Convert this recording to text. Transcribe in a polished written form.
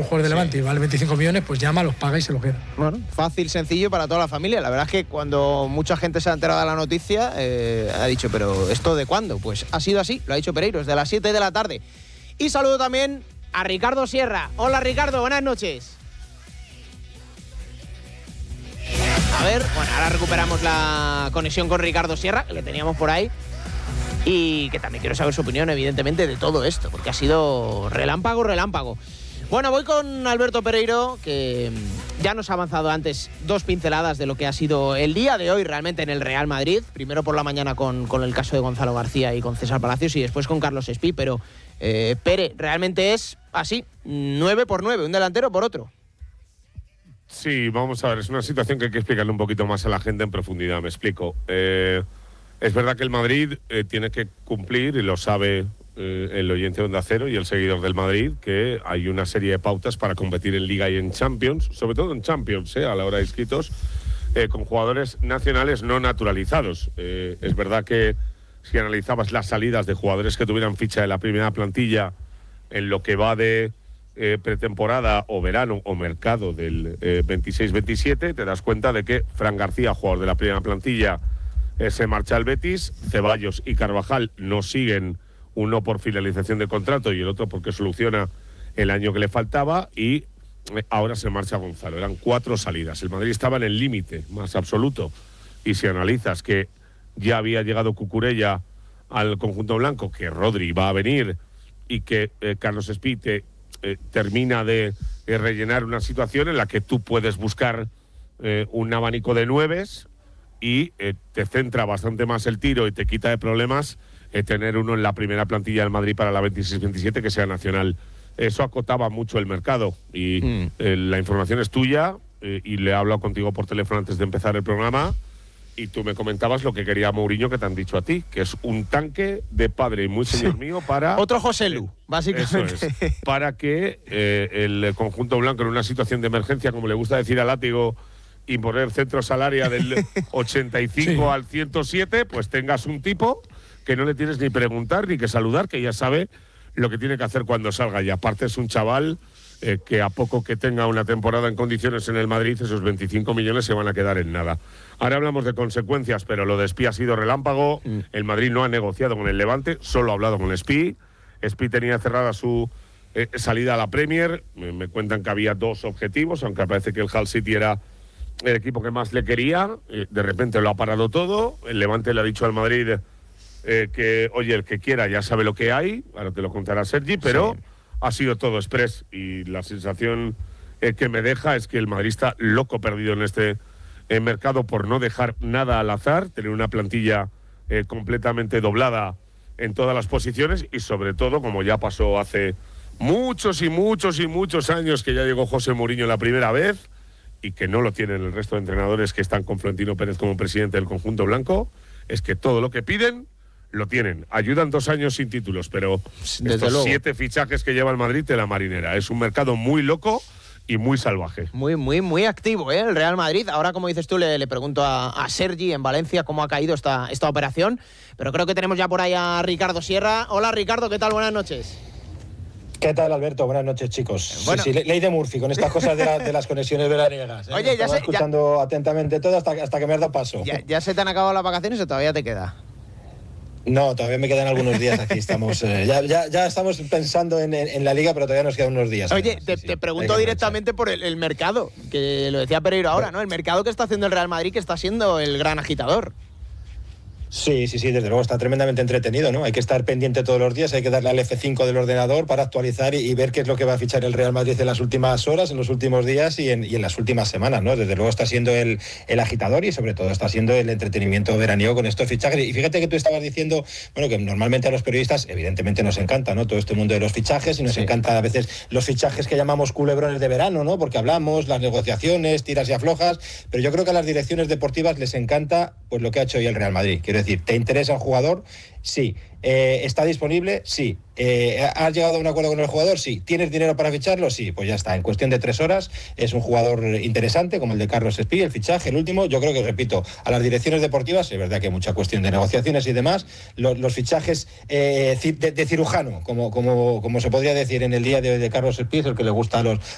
jugador de Levante y vale 25 millones, pues llama, los paga y se lo queda. Bueno, fácil, sencillo para toda la familia. La verdad es que cuando mucha gente se ha enterado de la noticia, ha dicho, ¿pero esto de cuándo? Pues ha sido así, lo ha dicho Pereiro, es de las 7 de la tarde. Y saludo también a Ricardo Sierra. Hola Ricardo, buenas noches. A ver, bueno, ahora recuperamos la conexión con Ricardo Sierra, que le teníamos por ahí. Y que también quiero saber su opinión, evidentemente, de todo esto, porque ha sido relámpago. Bueno, voy con Alberto Pereiro, que ya nos ha avanzado antes 2 pinceladas de lo que ha sido el día de hoy realmente en el Real Madrid. Primero por la mañana con el caso de Gonzalo García y con César Palacios y después con Carlos Espí. Pero, Pere, realmente es así, 9 por 9, un delantero por otro. Sí, vamos a ver, es una situación que hay que explicarle un poquito más a la gente en profundidad, me explico. Es verdad que el Madrid tiene que cumplir, y lo sabe el oyente de Onda Cero y el seguidor del Madrid, que hay una serie de pautas para competir en Liga y en Champions, sobre todo en Champions, a la hora de inscritos, con jugadores nacionales no naturalizados. Es verdad que si analizabas las salidas de jugadores que tuvieran ficha de la primera plantilla en lo que va de pretemporada o verano o mercado del 26-27, te das cuenta de que Fran García, jugador de la primera plantilla, se marcha al Betis, Ceballos y Carvajal no siguen, uno por finalización de contrato y el otro porque soluciona el año que le faltaba, y ahora se marcha Gonzalo. Eran 4 salidas. El Madrid estaba en el límite más absoluto, y si analizas que ya había llegado Cucurella al conjunto blanco, que Rodri va a venir y que Carlos Espí termina de rellenar una situación en la que tú puedes buscar un abanico de 9s y te centra bastante más el tiro y te quita de problemas tener uno en la primera plantilla del Madrid para la 26-27 que sea nacional. Eso acotaba mucho el mercado y la información es tuya, y le he hablado contigo por teléfono antes de empezar el programa y tú me comentabas lo que quería Mourinho, que te han dicho a ti, que es un tanque de padre y muy señor mío para... Otro José Lu, básicamente. Eso es, para que el conjunto blanco en una situación de emergencia, como le gusta decir a Látigo, y poner centro salaria del 85 al 107, pues tengas un tipo que no le tienes ni preguntar ni que saludar, que ya sabe lo que tiene que hacer cuando salga. Y aparte es un chaval que a poco que tenga una temporada en condiciones en el Madrid, esos 25 millones se van a quedar en nada. Ahora hablamos de consecuencias, pero lo de Espí ha sido relámpago. El Madrid no ha negociado con el Levante, solo ha hablado con Espí. Espí tenía cerrada su salida a la Premier. Me cuentan que había 2 objetivos, aunque parece que el Hull City era el equipo que más le quería. De repente lo ha parado todo. El Levante le ha dicho al Madrid que, oye, el que quiera ya sabe lo que hay. Ahora te lo contará Sergi, pero sí, ha sido todo express. Y la sensación que me deja es que el Madrid está loco perdido en este mercado por no dejar nada al azar, tener una plantilla completamente doblada en todas las posiciones y sobre todo, como ya pasó hace muchos años que ya llegó José Mourinho la primera vez, y que no lo tienen el resto de entrenadores que están con Florentino Pérez como presidente del conjunto blanco, es que todo lo que piden lo tienen. Ayudan 2 años sin títulos, pero desde estos luego 7 fichajes que lleva el Madrid de la marinera. Es un mercado muy loco y muy salvaje. Muy activo, el Real Madrid. Ahora, como dices tú, le pregunto a Sergi en Valencia cómo ha caído esta operación, pero creo que tenemos ya por ahí a Ricardo Sierra. Hola Ricardo, ¿qué tal? Buenas noches. ¿Qué tal, Alberto? Buenas noches, chicos. Bueno. Sí, ley de Murphy, con estas cosas de las conexiones veraniegas. Oye, ya escuchando atentamente todo hasta que me has dado paso. ¿Ya se te han acabado las vacaciones o todavía te queda? No, todavía me quedan algunos días aquí. Estamos ya estamos pensando en la Liga, pero todavía nos quedan unos días. Oye, te pregunto directamente por el mercado, que lo decía Pereiro ahora, ¿no? El mercado que está haciendo el Real Madrid, que está siendo el gran agitador. Sí, desde luego está tremendamente entretenido, ¿no? Hay que estar pendiente todos los días, hay que darle al F5 del ordenador para actualizar y ver qué es lo que va a fichar el Real Madrid en las últimas horas, en los últimos días y en las últimas semanas, ¿no? Desde luego está siendo el agitador y sobre todo está siendo el entretenimiento veraniego con estos fichajes. Y fíjate que tú estabas diciendo, bueno, que normalmente a los periodistas evidentemente nos encanta, ¿no? Todo este mundo de los fichajes y nos encanta a veces los fichajes que llamamos culebrones de verano, ¿no? Porque hablamos, las negociaciones, tiras y aflojas, pero yo creo que a las direcciones deportivas les encanta pues lo que ha hecho hoy el Real Madrid. Quiero decir, ¿te interesa el jugador? Sí. ¿Está disponible? Sí. ¿Has llegado a un acuerdo con el jugador? Sí. ¿Tienes dinero para ficharlo? Sí. Pues ya está. En cuestión de 3 horas es un jugador interesante, como el de Carlos Espí, el fichaje, el último. Yo creo que, repito, a las direcciones deportivas, es verdad que hay mucha cuestión de negociaciones y demás, los fichajes de cirujano, como se podría decir en el día de hoy de Carlos Espí, el que le gusta